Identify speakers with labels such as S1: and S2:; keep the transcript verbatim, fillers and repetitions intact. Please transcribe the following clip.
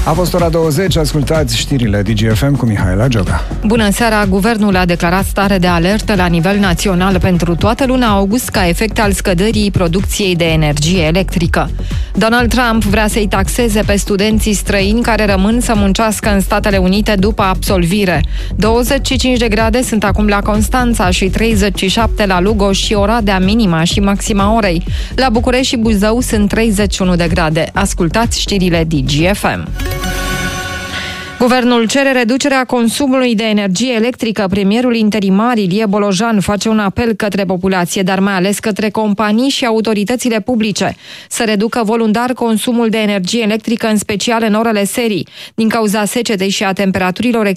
S1: A fost ora douăzeci, ascultați știrile D G F M cu Mihaela Gioga.
S2: Bună seara! Guvernul a declarat stare de alertă la nivel național pentru toată luna august ca efect al scăderii producției de energie electrică. Donald Trump vrea să-i taxeze pe studenții străini care rămân să muncească în Statele Unite după absolvire. douăzeci și cinci de grade sunt acum la Constanța și treizeci și șapte la Lugoj și Oradea, minima și maxima orei. La București și Buzău sunt treizeci și unu de grade. Ascultați știrile D G F M. Guvernul cere reducerea consumului de energie electrică. Premierul interimar Ilie Bolojan face un apel către populație, dar mai ales către companii și autoritățile publice, să reducă voluntar consumul de energie electrică, în special în orele serii. Din cauza secetei și a temperaturilor